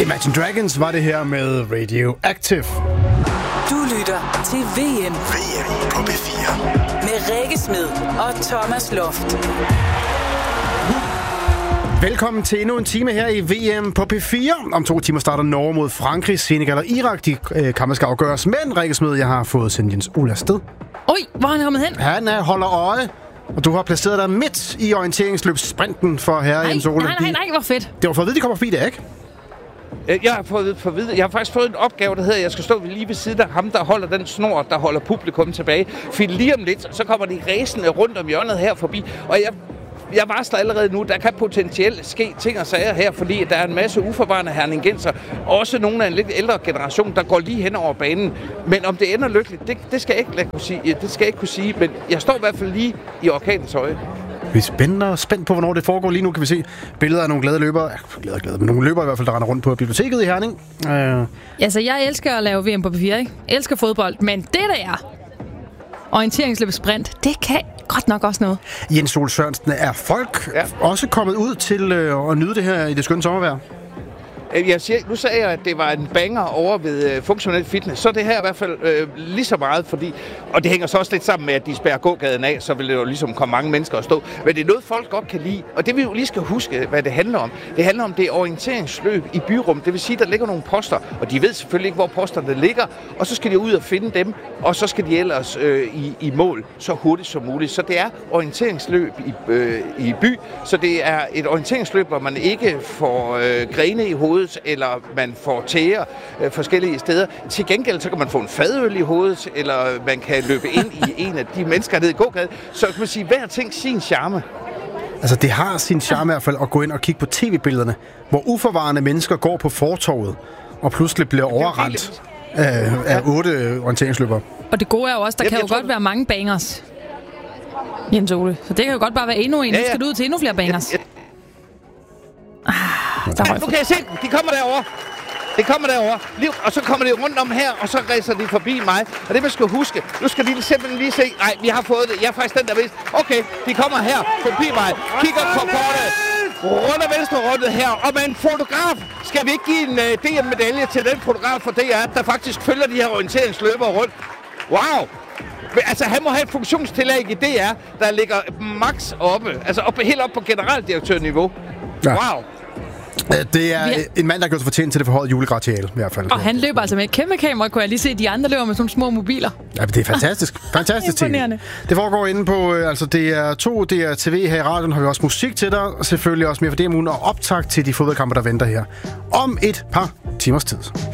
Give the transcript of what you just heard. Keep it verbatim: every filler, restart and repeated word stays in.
Imagine Dragons var det her med Radioactive. Du lytter til V M. V M på B fire. Med Rikke Smed og Thomas Loft. Velkommen til endnu en time her i V M på P fire. Om to timer starter Norge mod Frankrig, Senegal og Irak. De øh, kampe skal afgøres. Men Rikke Smed, jeg har fået sendt Jens Ole afsted. Oj, hvor er han kommet hen? Han er holder øje. Og du har placeret dig midt i orienteringsløbssprinten for herre Jens Ole. Nej, nej, nej, hvor fedt. Det var for at vide, de kommer forbi det, ikke? Jeg har, fået for vide, jeg har faktisk fået en opgave, der hedder, at jeg skal stå lige ved siden af ham, der holder den snor, der holder publikum tilbage. For lige om lidt, så kommer de ræsende rundt om hjørnet her forbi. Og jeg, jeg varsler allerede nu, der kan potentielt ske ting og sager her, fordi der er en masse uforvarende herningenser. Også nogle af en lidt ældre generation, der går lige hen over banen. Men om det ender lykkeligt, det, det, skal jeg ikke kunne sige. det skal jeg ikke kunne sige. Men jeg står i hvert fald lige i orkanens øje. Vi er spændende og spændt på, hvornår det foregår. Lige nu kan vi se billeder af nogle glade løbere. Ja, glade glade, men nogle løbere i hvert fald, der render rundt på biblioteket i Herning. Uh... Altså, jeg elsker at lave V M på P fire, ikke? Jeg elsker fodbold, men det der er orienteringsløb sprint, det kan godt nok også noget. Jens Ole Sørensen, er folk ja. også kommet ud til øh, at nyde det her i det skønne sommervejr? Jeg siger, nu sagde jeg, at det var en banger over ved øh, funktionel fitness, så er det her i hvert fald øh, lige så meget, fordi, og det hænger så også lidt sammen med, at de spærrer gågaden af, så vil det jo ligesom komme mange mennesker at stå. Men det er noget, folk godt kan lide, og det vi jo lige skal huske, hvad det handler om. Det handler om det orienteringsløb i byrum, det vil sige, der ligger nogle poster, og de ved selvfølgelig ikke, hvor posterne ligger, og så skal de ud og finde dem, og så skal de ellers øh, i, i mål så hurtigt som muligt. Så det er orienteringsløb i, øh, i by, så det er et orienteringsløb, hvor man ikke får øh, grene i hovedet, eller man får tæer øh, forskellige steder. Til gengæld så kan man få en fadøl i hovedet, eller man kan løbe ind i en af de mennesker nede i gågaden. Så kan man sige, hver ting sin charme. Altså, det har sin charme i hvert fald at gå ind og kigge på tv-billederne, hvor uforvarende mennesker går på fortovet, og pludselig bliver overrendt af, af otte orienteringsløbere. Og det gode er jo også, der ja, kan jo godt være mange bangers, Jens Ole. Så det kan jo godt bare være endnu en. Ja, ja. Nu skal du ud til endnu flere bangers. Ja, ja. Ah, der ja, nu kan jeg se dem. De kommer derovre. Det kommer derovre. Og så kommer de rundt om her, og så ræser de forbi mig. Og det man skal huske, nu skal de simpelthen lige se, nej, vi har fået det. Jeg er faktisk den, der vidste. Okay, de kommer her forbi mig. Kigger på kortet. Rundt og venstre rundet her. Og med en fotograf skal vi ikke give en uh, D M-medalje til den fotograf for D R, der faktisk følger de her orienteringsløbere rundt. Wow! Altså, han må have et funktionstillæg i D R, der ligger max oppe. Altså op, helt op på generaldirektørniveau. Ja. Wow! Det er en mand, der har gjort sig fortjent til det forhøjede julegratial, i hvert fald. Og han løber altså med et kæmpe kamera, kunne jeg lige se. De andre løber med sådan små mobiler. Ja, det er fantastisk. Fantastisk ting. Det foregår inde på, altså det er to, det er T V her i radioen, har vi også musik til dig, og selvfølgelig også mere for det om ugen, og optakt til de fodboldkampe, der venter her om et par timers tid.